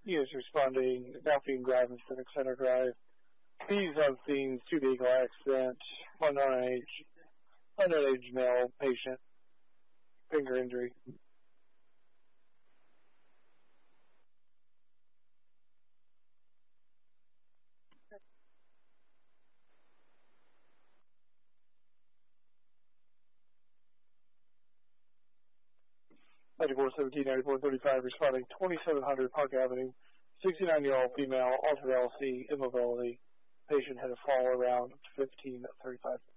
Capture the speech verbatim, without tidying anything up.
Units responding, Alpine Drive and Civic Center Drive. These on scenes, two vehicle accident, one underage, underage male patient, finger injury. ninety-four seventeen, ninety-four thirty-five, responding twenty-seven hundred Park Avenue, sixty-nine-year-old female, altered L C, immobility. Patient had a fall around fifteen thirty-five.